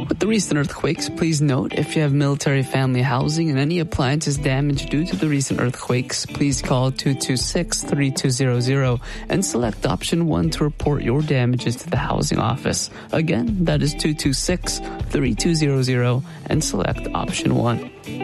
With the recent earthquakes, please note if you have military family housing and any appliances damaged due to the recent earthquakes, please call 226-3200 and select option 1 to report your damages to the housing office. Again, that is 226-3200 and select option 1.